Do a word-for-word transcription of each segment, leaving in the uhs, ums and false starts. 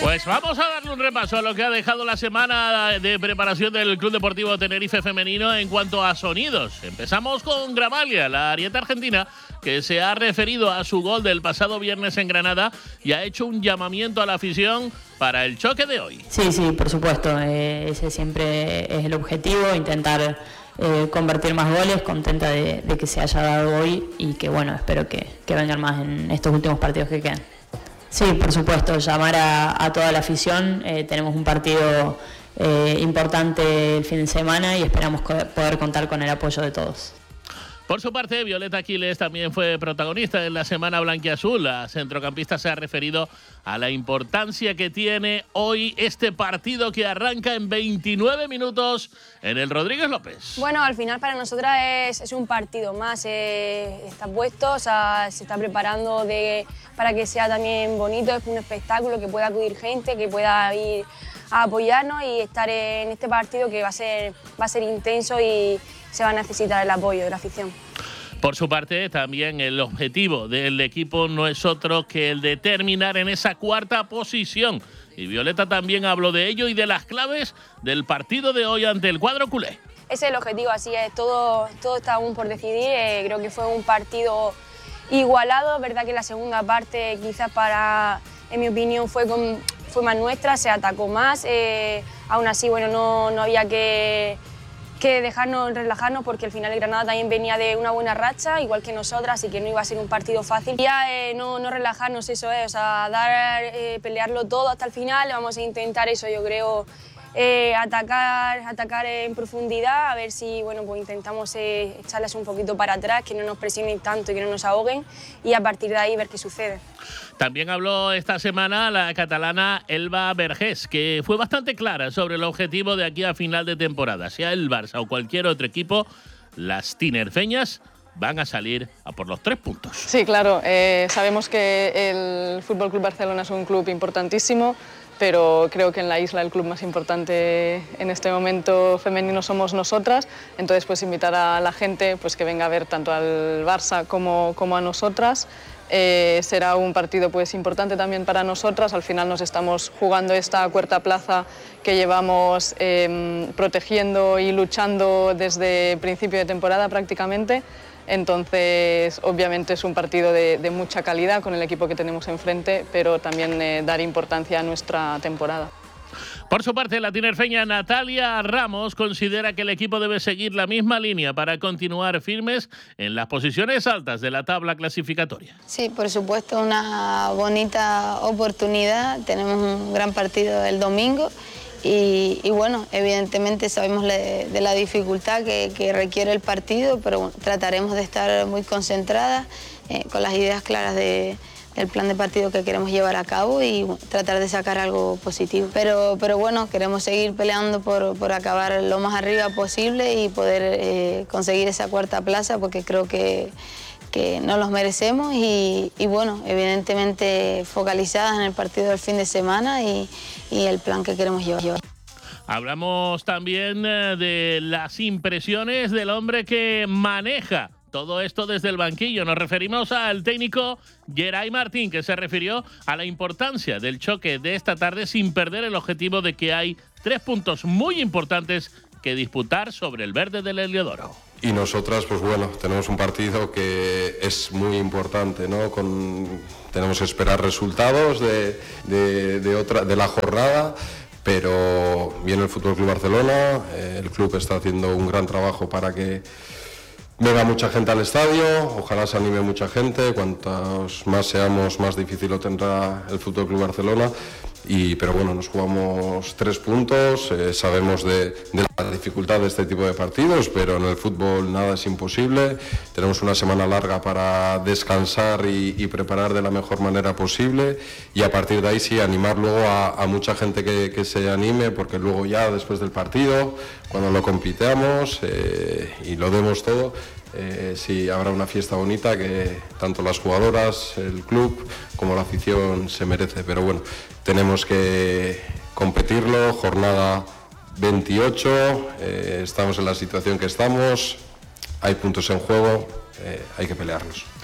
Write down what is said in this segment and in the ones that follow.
Pues vamos a darle un repaso a lo que ha dejado la semana de preparación del Club Deportivo Tenerife Femenino en cuanto a sonidos. Empezamos con Gramalia, la arieta argentina, que se ha referido a su gol del pasado viernes en Granada y ha hecho un llamamiento a la afición para el choque de hoy. Sí, sí, por supuesto. Eh, ese siempre es el objetivo, intentar eh, convertir más goles. Contenta de, de que se haya dado hoy y que, bueno, espero que, que vengan más en estos últimos partidos que quedan. Sí, por supuesto, llamar a, a toda la afición. Eh, tenemos un partido eh, importante el fin de semana y esperamos poder contar con el apoyo de todos. Por su parte, Violeta Aquiles también fue protagonista en la semana blanquiazul. La centrocampista se ha referido a la importancia que tiene hoy este partido que arranca en veintinueve minutos en el Rodríguez López. Bueno, al final para nosotras es, es un partido más. Eh, está puesto, o sea, se está preparando de, para que sea también bonito, es un espectáculo, que pueda acudir gente, que pueda ir a apoyarnos y estar en este partido que va a ser, va a ser intenso y se va a necesitar el apoyo de la afición. Por su parte, también el objetivo del equipo no es otro que el de terminar en esa cuarta posición. Y Violeta también habló de ello y de las claves del partido de hoy ante el cuadro culé. Ese es el objetivo, así es, todo, todo está aún por decidir. Eh, creo que fue un partido igualado, verdad que la segunda parte quizás para, en mi opinión, fue, con, fue más nuestra, se atacó más. Eh, aún así, bueno, no, no había que... que dejarnos relajarnos porque al final el Granada también venía de una buena racha, igual que nosotras, así que no iba a ser un partido fácil. Ya eh, no, no relajarnos, eso es, o sea, dar, eh, pelearlo todo hasta el final, vamos a intentar eso, yo creo, eh, atacar, atacar en profundidad, a ver si, bueno, pues intentamos eh, echarles un poquito para atrás, que no nos presionen tanto y que no nos ahoguen, y a partir de ahí ver qué sucede. También habló esta semana la catalana Elba Vergés, que fue bastante clara sobre el objetivo de aquí a final de temporada. Sea el Barça o cualquier otro equipo, las tinerfeñas van a salir a por los tres puntos. Sí, claro. Eh, sabemos que el F C Barcelona es un club importantísimo, pero creo que en la isla el club más importante en este momento femenino somos nosotras. Entonces, pues invitar a la gente pues, que venga a ver tanto al Barça como, como a nosotras. Eh, será un partido pues, importante también para nosotras. Al final nos estamos jugando esta cuarta plaza que llevamos eh, protegiendo y luchando desde principio de temporada prácticamente. Entonces, obviamente es un partido de, de mucha calidad con el equipo que tenemos enfrente, pero también eh, dar importancia a nuestra temporada. Por su parte, la tinerfeña Natalia Ramos considera que el equipo debe seguir la misma línea para continuar firmes en las posiciones altas de la tabla clasificatoria. Sí, por supuesto, una bonita oportunidad. Tenemos un gran partido el domingo y, y bueno, evidentemente sabemos de, de la dificultad que, que requiere el partido, pero bueno, trataremos de estar muy concentradas, eh, con las ideas claras de el plan de partido que queremos llevar a cabo y tratar de sacar algo positivo. Pero, pero bueno, queremos seguir peleando por, por acabar lo más arriba posible y poder eh, conseguir esa cuarta plaza porque creo que, que nos los merecemos y, y bueno, evidentemente focalizadas en el partido del fin de semana y, y el plan que queremos llevar. Hablamos también de las impresiones del hombre que maneja todo esto desde el banquillo. Nos referimos al técnico Geray Martín, que se refirió a la importancia del choque de esta tarde sin perder el objetivo de que hay tres puntos muy importantes que disputar sobre el verde del Heliodoro. Y nosotras, pues bueno, tenemos un partido que es muy importante, ¿no? Con, tenemos que esperar resultados de, de, de, otra, de la jornada, pero viene el F C Barcelona, eh, el club está haciendo un gran trabajo para que venga mucha gente al estadio, ojalá se anime mucha gente, cuantos más seamos, más difícil lo tendrá el F C Barcelona. Y, pero bueno, nos jugamos tres puntos, eh, sabemos de, de la dificultad de este tipo de partidos, pero en el fútbol nada es imposible. Tenemos una semana larga para descansar y, y preparar de la mejor manera posible y a partir de ahí sí animar luego a, a mucha gente que, que se anime, porque luego ya después del partido, cuando lo compitamos eh, y lo demos todo, Eh, sí, habrá una fiesta bonita que tanto las jugadoras, el club como la afición se merece, pero bueno, tenemos que competirlo, jornada veintiocho, eh, estamos en la situación que estamos, hay puntos en juego, eh, hay que pelearlos.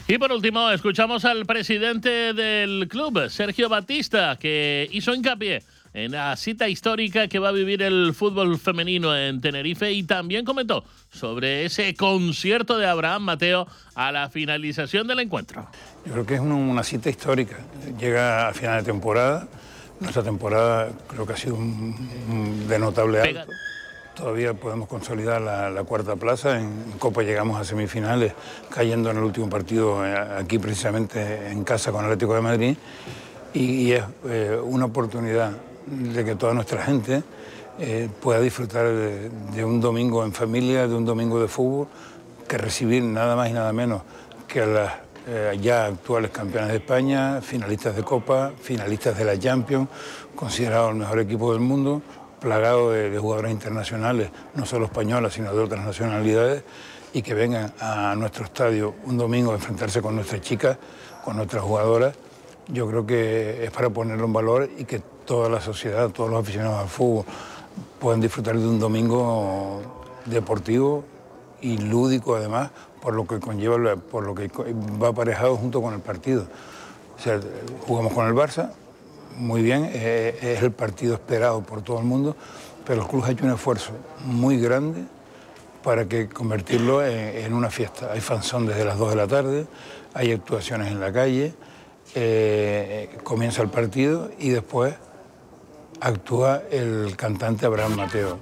Y por último, escuchamos al presidente del club, Sergio Batista, que hizo hincapié en la cita histórica que va a vivir el fútbol femenino en Tenerife y también comentó sobre ese concierto de Abraham Mateo a la finalización del encuentro. Yo creo que es una, una cita histórica. Llega a final de temporada. Nuestra temporada creo que ha sido un, un de notable alto. Pega. Todavía podemos consolidar la, la cuarta plaza. En Copa llegamos a semifinales, cayendo en el último partido aquí precisamente en casa con el Atlético de Madrid. Y, y es eh, una oportunidad de que toda nuestra gente eh, pueda disfrutar de, de un domingo en familia, de un domingo de fútbol, que recibir nada más y nada menos que a las eh, ya actuales campeonas de España, finalistas de Copa, finalistas de la Champions, considerado el mejor equipo del mundo, plagado de, de jugadores internacionales, no solo españolas, sino de otras nacionalidades, y que vengan a nuestro estadio un domingo a enfrentarse con nuestras chicas, con nuestras jugadoras. Yo creo que es para ponerlo en valor y que toda la sociedad, todos los aficionados al fútbol puedan disfrutar de un domingo deportivo y lúdico además, por lo que conlleva, por lo que va aparejado junto con el partido. O sea, jugamos con el Barça, muy bien, es el partido esperado por todo el mundo, pero el club ha hecho un esfuerzo muy grande para que convertirlo en, en una fiesta. Hay fanzón desde las dos de la tarde, hay actuaciones en la calle, eh, comienza el partido y después actúa el cantante Abraham Mateo.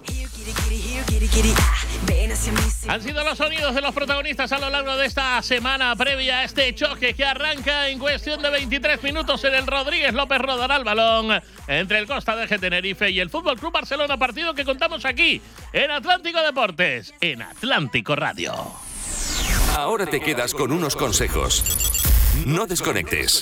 Han sido los sonidos de los protagonistas a lo largo de esta semana previa a este choque que arranca en cuestión de veintitrés minutos en el Rodríguez López. Rodará el balón entre el Costa de Tenerife y el Fútbol Club Barcelona, partido que contamos aquí en Atlántico Deportes, en Atlántico Radio. Ahora te quedas con unos consejos. No desconectes.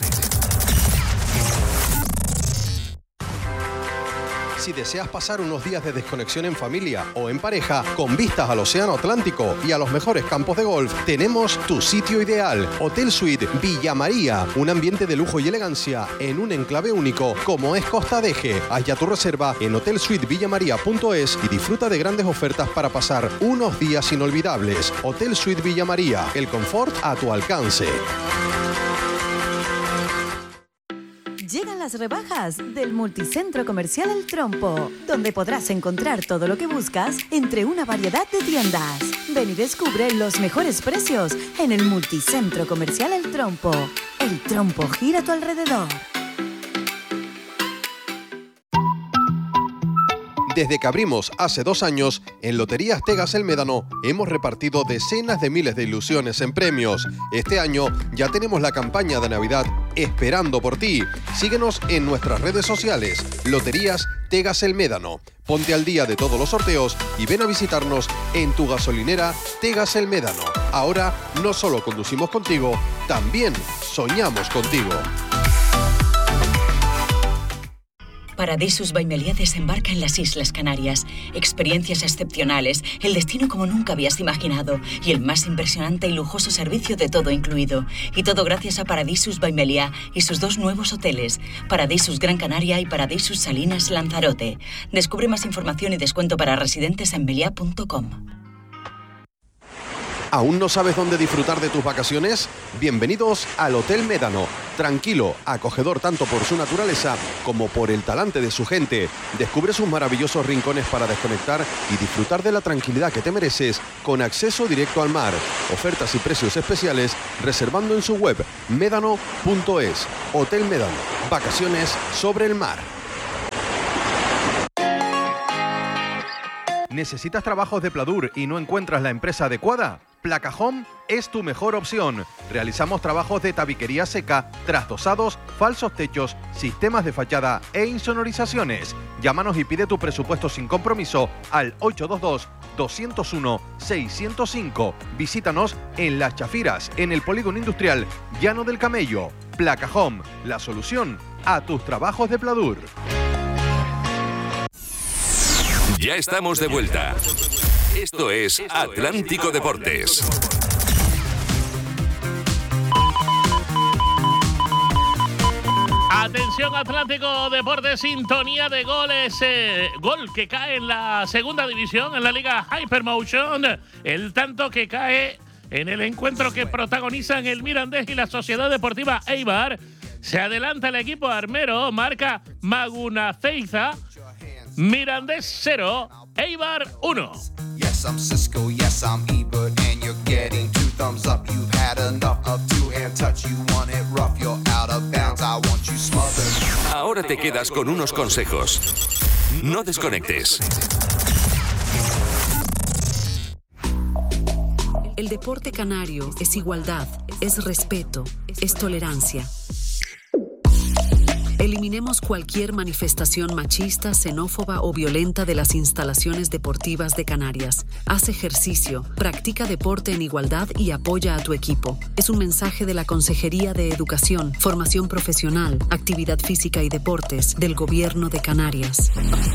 Si deseas pasar unos días de desconexión en familia o en pareja, con vistas al Océano Atlántico y a los mejores campos de golf, tenemos tu sitio ideal. Hotel Suite Villa María, un ambiente de lujo y elegancia en un enclave único como es Costa Deje. Haz ya tu reserva en hotel suite villa maría punto es y disfruta de grandes ofertas para pasar unos días inolvidables. Hotel Suite Villa María, el confort a tu alcance. Llegan las rebajas del Multicentro Comercial El Trompo, donde podrás encontrar todo lo que buscas entre una variedad de tiendas. Ven y descubre los mejores precios en el Multicentro Comercial El Trompo. El Trompo gira a tu alrededor. Desde que abrimos hace dos años, en Loterías Tegas El Médano hemos repartido decenas de miles de ilusiones en premios. Este año ya tenemos la campaña de Navidad esperando por ti. Síguenos en nuestras redes sociales, Loterías Tegas El Médano. Ponte al día de todos los sorteos y ven a visitarnos en tu gasolinera Tegas El Médano. Ahora no solo conducimos contigo, también soñamos contigo. Paradisus by Meliá desembarca en las Islas Canarias. Experiencias excepcionales, el destino como nunca habías imaginado y el más impresionante y lujoso servicio de todo incluido. Y todo gracias a Paradisus by Meliá y sus dos nuevos hoteles, Paradisus Gran Canaria y Paradisus Salinas Lanzarote. Descubre más información y descuento para residentes en meliá punto com. ¿Aún no sabes dónde disfrutar de tus vacaciones? Bienvenidos al Hotel Médano. Tranquilo, acogedor tanto por su naturaleza como por el talante de su gente. Descubre sus maravillosos rincones para desconectar y disfrutar de la tranquilidad que te mereces con acceso directo al mar. Ofertas y precios especiales reservando en su web médano punto es. Hotel Médano. Vacaciones sobre el mar. ¿Necesitas trabajos de pladur y no encuentras la empresa adecuada? Placa Home es tu mejor opción. Realizamos trabajos de tabiquería seca, trasdosados, falsos techos, sistemas de fachada e insonorizaciones. Llámanos y pide tu presupuesto sin compromiso al ocho dos dos, dos cero uno, seis cero cinco. Visítanos en Las Chafiras, en el Polígono Industrial Llano del Camello. Placa Home, la solución a tus trabajos de pladur. Ya estamos de vuelta. Esto es Atlántico Deportes. Atención, Atlántico Deportes, sintonía de goles. Eh, gol que cae en la segunda división, en la Liga Hypermotion. El tanto que cae En el encuentro que protagonizan el Mirandés y la Sociedad Deportiva Eibar, se adelanta el equipo armero, marca Magunaceiza, Mirandés cero, Eibar uno. Yes, I'm Cisco, yes, I'm Ebert, and you're getting two thumbs up. You've had enough of two-hand touch. You want it rough, you're out of bounds. I want you smothered. Ahora te quedas con unos consejos. No desconectes. El deporte canario es igualdad, es respeto, es tolerancia. Eliminemos cualquier manifestación machista, xenófoba o violenta de las instalaciones deportivas de Canarias. Haz ejercicio, practica deporte en igualdad y apoya a tu equipo. Es un mensaje de la Consejería de Educación, Formación Profesional, Actividad Física y Deportes del Gobierno de Canarias.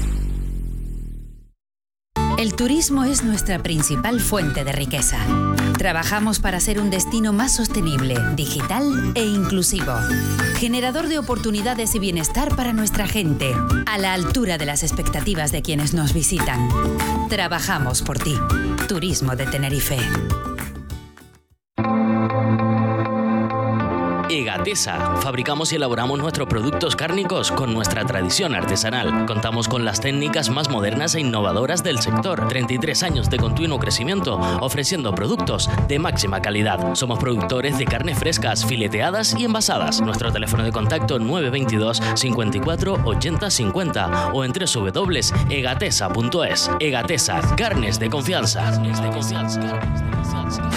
El turismo es nuestra principal fuente de riqueza. Trabajamos para ser un destino más sostenible, digital e inclusivo. Generador de oportunidades y bienestar para nuestra gente, a la altura de las expectativas de quienes nos visitan. Trabajamos por ti. Turismo de Tenerife. Egatesa. Fabricamos y elaboramos nuestros productos cárnicos con nuestra tradición artesanal. Contamos con las técnicas más modernas e innovadoras del sector. treinta y tres años de continuo crecimiento, ofreciendo productos de máxima calidad. Somos productores de carnes frescas, fileteadas y envasadas. Nuestro teléfono de contacto nueve dos dos, cincuenta y cuatro, ochenta, cincuenta o en doble u doble u doble u punto egatesa punto es. Egatesa, carnes de confianza. Carnes de confianza. Carnes de confianza.